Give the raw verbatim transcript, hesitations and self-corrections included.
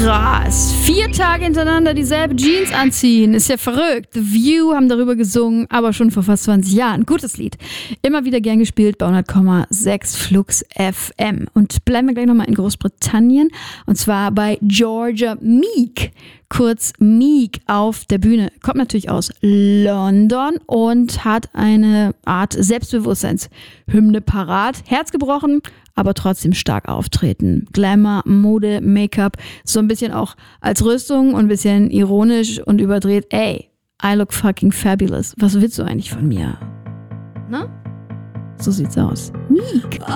Krass. Vier Tage hintereinander dieselbe Jeans anziehen. Ist ja verrückt. The View haben darüber gesungen, aber schon vor fast zwanzig Jahren. Gutes Lied. Immer wieder gern gespielt bei hundert Komma sechs Flux F M. Und bleiben wir gleich nochmal in Großbritannien. Und zwar bei Georgia Meek. Kurz Meek auf der Bühne. Kommt natürlich aus London und hat eine Art Selbstbewusstseinshymne parat. Herz gebrochen, aber trotzdem stark auftreten. Glamour, Mode, Make-up, so ein bisschen auch als Rüstung und ein bisschen ironisch und überdreht. Ey, I look fucking fabulous. Was willst du eigentlich von mir? Na? So sieht's aus. Meek.